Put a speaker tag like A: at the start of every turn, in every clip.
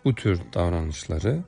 A: Bu tür davranışları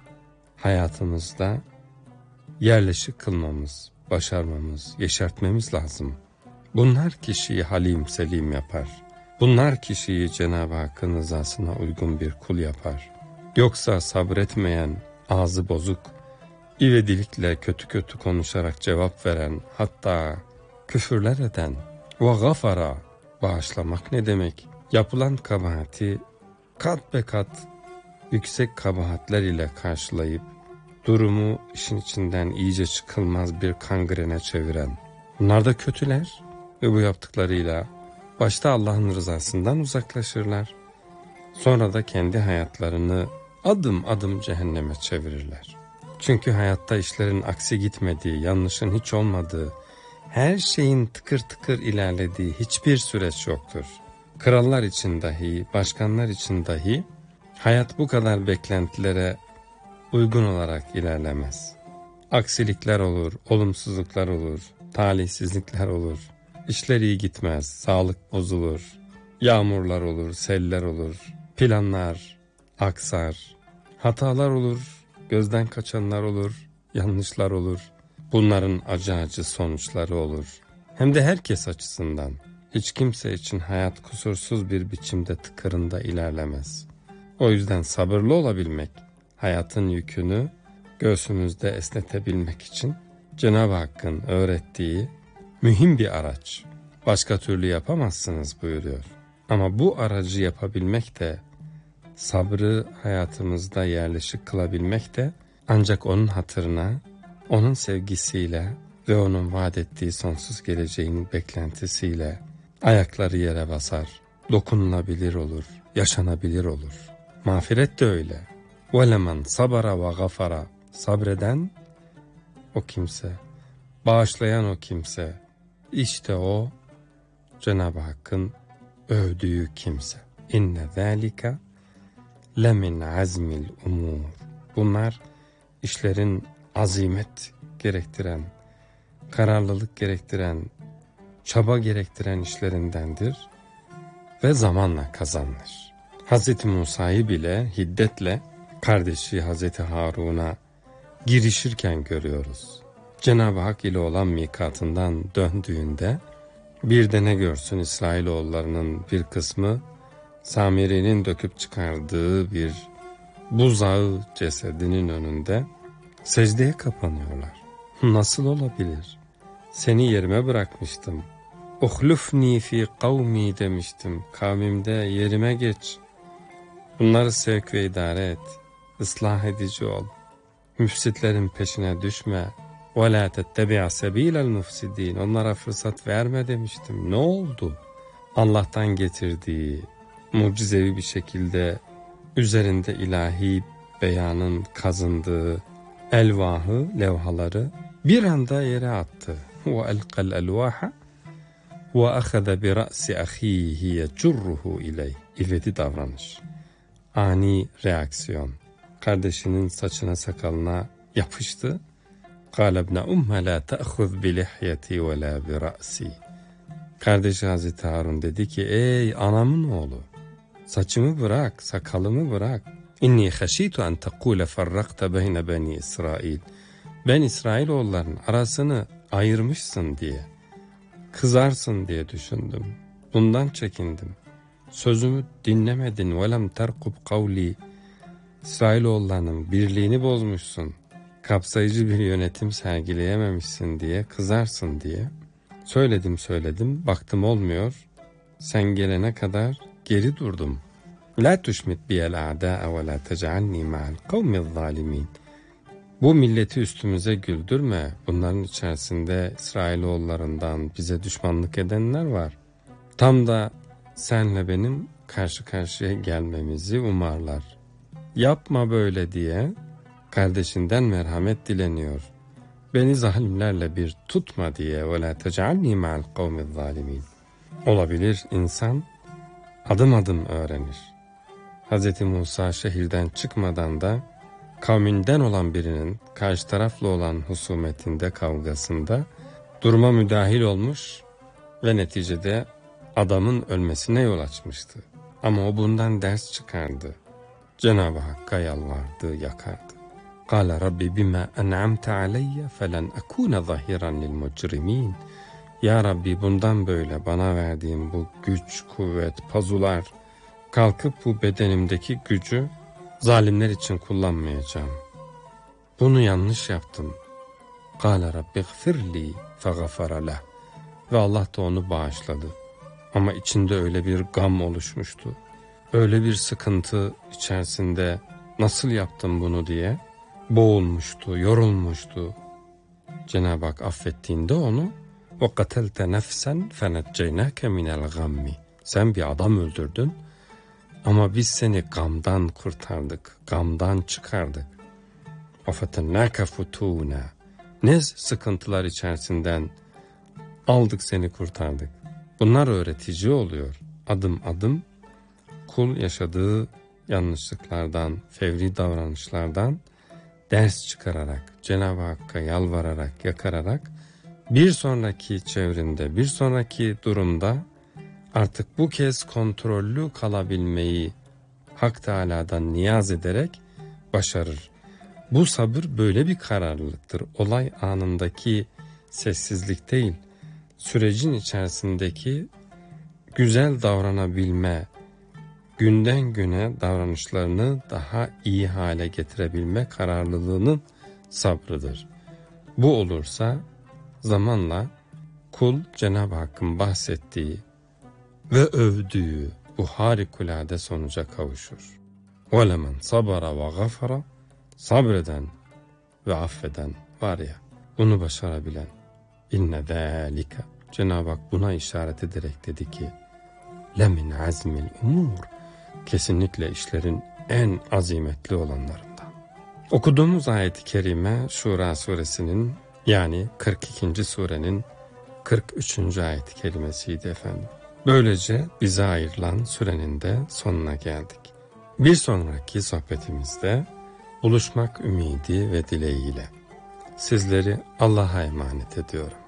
A: hayatımızda yerleşik kılmamız, başarmamız, yeşertmemiz lazım. Bunlar kişiyi halim selim yapar. Bunlar kişiyi Cenab-ı Hakk'ın rızasına uygun bir kul yapar. Yoksa sabretmeyen, ağzı bozuk, ivedilikle kötü kötü konuşarak cevap veren, hatta küfürler eden ve gafara, bağışlamak ne demek? Yapılan kabahati kat be kat yüksek kabahatler ile karşılayıp durumu işin içinden iyice çıkılmaz bir kangrene çeviren, bunlar da kötüler ve bu yaptıklarıyla başta Allah'ın rızasından uzaklaşırlar. Sonra da kendi hayatlarını adım adım cehenneme çevirirler. Çünkü hayatta işlerin aksi gitmediği, yanlışın hiç olmadığı, her şeyin tıkır tıkır ilerlediği hiçbir süreç yoktur. Krallar için dahi, başkanlar için dahi hayat bu kadar beklentilere uygun olarak ilerlemez. Aksilikler olur, olumsuzluklar olur, talihsizlikler olur. İşler iyi gitmez, sağlık bozulur, yağmurlar olur, seller olur, planlar aksar, hatalar olur, gözden kaçanlar olur, yanlışlar olur. Bunların acı sonuçları olur. Hem de herkes açısından. Hiç kimse için hayat kusursuz bir biçimde tıkırında ilerlemez. O yüzden sabırlı olabilmek, hayatın yükünü göğsümüzde esnetebilmek için Cenab-ı Hakk'ın öğrettiği mühim bir araç. Başka türlü yapamazsınız buyuruyor. Ama bu aracı yapabilmek de, sabrı hayatımızda yerleşik kılabilmek de ancak onun hatırına, onun sevgisiyle ve onun vaat ettiği sonsuz geleceğinin beklentisiyle ayakları yere basar, dokunulabilir olur, yaşanabilir olur. Mağfiret de öyle. وَلَمَنْ sabara ve gafara, sabreden o kimse, bağışlayan o kimse, işte o Cenab-ı Hakk'ın övdüğü kimse. İnne zâlike lemin azmil umur. Bunlar işlerin azimet gerektiren, kararlılık gerektiren, çaba gerektiren işlerindendir ve zamanla kazanılır. Hz. Musa'yı bile hiddetle kardeşi Hz. Harun'a girişirken görüyoruz. Cenab-ı Hak ile olan mikatından döndüğünde bir de ne görsün, İsrailoğullarının bir kısmı Samiri'nin döküp çıkardığı bir buzağı cesedinin önünde secdeye kapanıyorlar. Nasıl olabilir? Seni yerime bırakmıştım. Uhlufni fi kavmi demiştim. Kavmimde yerime geç. Bunları sevk ve idare et. Islah edici ol. Müfsitlerin peşine düşme. وَلَا تَتَّبِعَ سَب۪يلَ الْمُفْسِد۪ينَ. Onlara fırsat verme demiştim. Ne oldu? Allah'tan getirdiği mucizevi bir şekilde üzerinde ilahi beyanın kazındığı elvahı, levhaları bir anda yere attı. وَأَلْقَ الْأَلْوَاحَ وَأَخَذَ بِرَأْسِ أَخ۪يهِ يَجُرُّهُ اِلَيْهِ. İvedi davranış. Ani reaksiyon. Kardeşinin saçına sakalına yapıştı. قَالَ ابْنَ اُمَّ لَا تَأْخُذْ بِلِحْيَتِي وَلَا بِرَأْسِي. Kardeşi Hazreti Harun dedi ki, ey anamın oğlu, saçımı bırak, sakalımı bırak. İnni haşitu en tekule ferrakta beyne beni İsrail. Ben İsrailoğulların arasını ayırmışsın diye, kızarsın diye düşündüm. Bundan çekindim. Sözümü dinlemedin. Velem terkub kavli. İsrailoğullarının birliğini bozmuşsun. Kapsayıcı bir yönetim sergileyememişsin diye, kızarsın diye. Söyledim, baktım olmuyor. Sen gelene kadar geri durdum. La tuşmit biyel a'da'a ve la tec'alni ma'al kavmiz zalimin. Bu milleti üstümüze güldürme. Bunların içerisinde İsrailoğullarından bize düşmanlık edenler var. Tam da senle benim karşı karşıya gelmemizi umarlar. Yapma böyle diye kardeşinden merhamet dileniyor. Beni zalimlerle bir tutma diye. وَلَا تَجْعَلْنِي مَعَ الْقَوْمِ الظَّالِمِينَ. Olabilir, insan adım adım öğrenir. Hz. Musa şehirden çıkmadan da kavminden olan birinin karşı tarafla olan husumetinde, kavgasında duruma müdahil olmuş ve neticede adamın ölmesine yol açmıştı. Ama o bundan ders çıkardı. Cenab-ı Hakk'a yalvardı, yakardı. Kâle Rabbi bima en'amte aleyye felen ekûne zahiran lil mucrimin. Ya Rabbi, bundan böyle bana verdiğin bu güç, kuvvet, pazular, kalkıp bu bedenimdeki gücü zalimler için kullanmayacağım. Bunu yanlış yaptım. Kâle Rabbi gfirli fegafara leh. Ve Allah da onu bağışladı. Ama içinde öyle bir gam oluşmuştu. Öyle bir sıkıntı içerisinde nasıl yaptım bunu diye boğulmuştu, yorulmuştu. Cenab-ı Hak affettiğinde onu وَقَتَلْتَ نَفْسًا فَنَجَّيْنَاكَ مِنَ الْغَمِّ. Sen bir adam öldürdün ama biz seni gamdan kurtardık, gamdan çıkardık. وَفَتَنَّاكَ فُتُونَ. Ne sıkıntılar içerisinden aldık seni, kurtardık. Bunlar öğretici oluyor. Adım adım kul yaşadığı yanlışlıklardan, fevri davranışlardan ders çıkararak, Cenab-ı Hakk'a yalvararak, yakararak bir sonraki çevrinde, bir sonraki durumda artık bu kez kontrollü kalabilmeyi Hak Teâlâ'dan niyaz ederek başarır. Bu sabır böyle bir kararlılıktır. Olay anındaki sessizlik değil, sürecin içerisindeki güzel davranabilme, günden güne davranışlarını daha iyi hale getirebilme kararlılığının sabrıdır. Bu olursa zamanla kul Cenab-ı Hakk'ın bahsettiği ve övdüğü bu harikulade sonuca kavuşur. وَلَمَنْ صَبَرَ وَغَفَرَ. Sabreden ve affeden var ya, bunu başarabilen. İnne zâlike. Cenab-ı Hak buna işaret ederek dedi ki lemin azmil umur. Kesinlikle işlerin en azimetli olanlarından. Okuduğumuz ayet-i kerime Şura suresinin, yani 42. surenin 43. ayet-i kerimesiydi efendim. Böylece bize ayrılan sürenin de sonuna geldik. Bir sonraki sohbetimizde buluşmak ümidi ve dileğiyle sizleri Allah'a emanet ediyorum.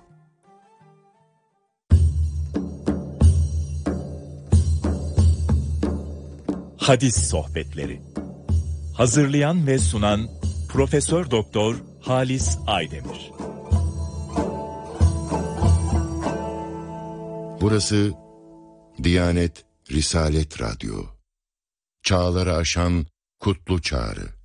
B: Hadis Sohbetleri. Hazırlayan ve sunan Profesör Doktor Halis Aydemir.
C: Burası Diyanet Risalet Radyo. Çağları aşan kutlu çağrı.